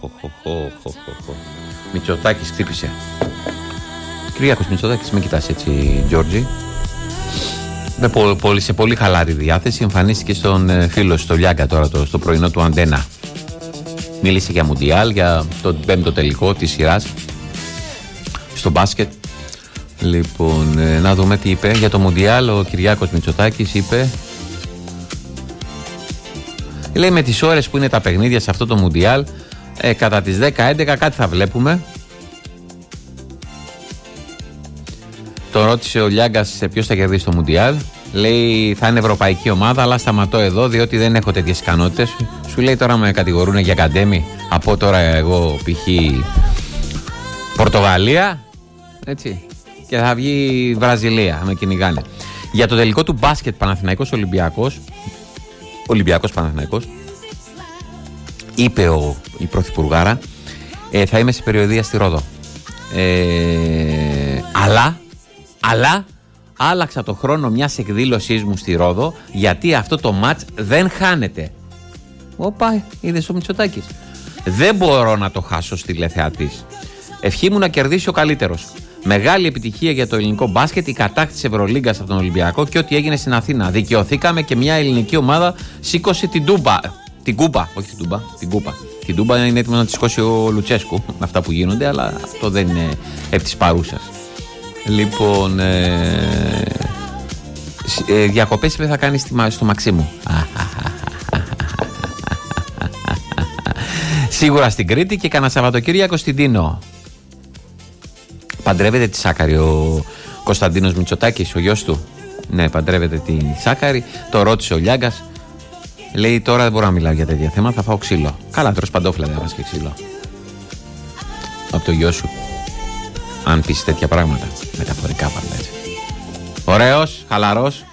Μητσοτάκης χτύπησε. Κυριάκος Μητσοτάκης, με κοιτάς έτσι, Γιώργη. Σε πολύ χαλάρη διάθεση. Εμφανίστηκε στον φίλο στο Λιάγκα τώρα στο πρωινό του Αντένα. Μίλησε για Μουντιάλ, για τον 5ο τελικό της σειράς στο μπάσκετ. Λοιπόν, να δούμε τι είπε για το Μουντιάλ. Ο Κυριάκος Μητσοτάκης είπε, λέει, με τις ώρες που είναι τα παιχνίδια σε αυτό το Μουντιάλ, κατά τις 10-11 κάτι θα βλέπουμε. Τον ρώτησε ο Λιάγκας σε ποιος θα κερδίσει το Μουντιάλ. Λέει, θα είναι ευρωπαϊκή ομάδα, αλλά σταματώ εδώ διότι δεν έχω τέτοιες ικανότητες. Σου λέει, τώρα με κατηγορούν για καντέμι. Από τώρα εγώ π.χ. Πορτογαλία, έτσι, και θα βγει Βραζιλία, με κυνηγάνε. Για το τελικό του μπάσκετ Παναθηναϊκός Ολυμπιακός Παναθηναϊκός, είπε η Πρωθυπουργάρα, θα είμαι σε περιοδεία στη Ρόδο. Αλλά άλλαξα το χρόνο μιας εκδήλωσής μου στη Ρόδο, γιατί αυτό το μάτς δεν χάνεται. Όπα, είδες ο Μητσοτάκης. Δεν μπορώ να το χάσω, στη τηλεθεατής. Ευχή μου να κερδίσει ο καλύτερος. Μεγάλη επιτυχία για το ελληνικό μπάσκετ, η κατάκτηση Ευρωλίγκας από τον Ολυμπιακό και ό,τι έγινε στην Αθήνα. Δικαιωθήκαμε και μια ελληνική ομάδα σήκωσε την Τούμπα. Την Κούπα, όχι την Τούμπα, την Κούπα. Την Τούμπα είναι έτοιμο να τη σηκώσει ο Λουτσέσκου με αυτά που γίνονται, αλλά αυτό δεν είναι επί της παρούσας. Λοιπόν, διακοπές είπε θα κάνει στο Μαξίμου. Σίγουρα στην Κρήτη και κανένα Σαββατοκύριακο στην Τίνο. Παντρεύεται τη Σάκαρη ο Κωνσταντίνος Μητσοτάκης, ο γιος του. Ναι, παντρεύεται τη Σάκαρη. Το ρώτησε ο Λιάγκας. Λέει, τώρα δεν μπορώ να μιλάω για τέτοια θέματα, θα φάω ξύλο. Καλά, τρως παντόφλα, δεν φας και ξύλο. Από το γιο σου. Αν πεις τέτοια πράγματα. Μεταφορικά πάντα, έτσι. Ωραίος, χαλαρός.